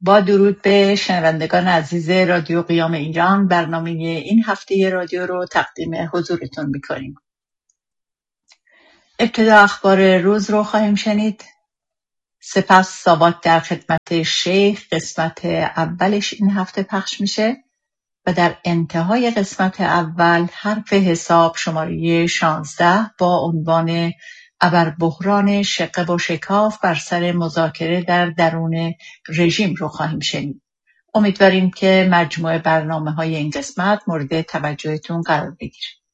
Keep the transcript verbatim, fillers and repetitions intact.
با درود به شنوندگان عزیز رادیو قیام ایران، برنامه این هفته رادیو رو تقدیم حضورتون میکنیم. ابتدا اخبار روز رو خواهیم شنید. سپس ساواک در خدمت شیخ قسمت اولش این هفته پخش میشه و در انتهای قسمت اول حرف حساب شماره شانزده با عنوان ابربحران شقه و شکاف بر سر مذاکره در درون رژیم رو خواهیم شنید. امیدواریم که مجموع برنامه‌های این قسمت مورد توجهتون قرار بگیره.